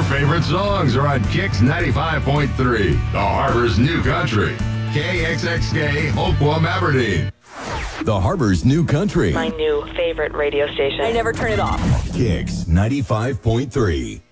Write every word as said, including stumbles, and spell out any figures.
Your favorite songs are on Kix ninety-five point three, the Harbor's new country. K X X K, Oakwood, Aberdeen. The Harbor's new country. My new favorite radio station. I never turn it off. Kix ninety-five point three.